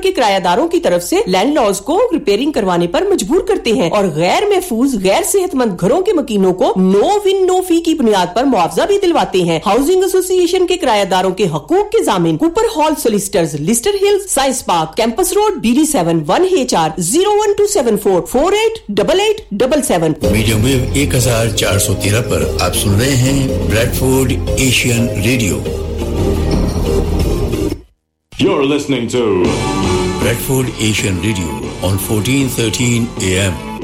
के किरायादारों की तरफ से लैंडलॉर्ड्स को रिपेयरिंग करवाने पर मजबूर करते हैं और गैर महफूज गैर सेहतमंद घरों के मकीनों को नो विन नो फी की बुनियाद पर मुआवजा भी दिलवाते हैं। हाउसिंग एसोसिएशन के किरायादारों के हकूक के जामिन Cooper hall solicitors, Leicester hills, science park, campus road, BD7 1HR 01274 488877। Medium wave 1413 पर आप सुन रहे हैं Bradford Asian radio. You're listening to Bradford Asian Radio on 1413 AM.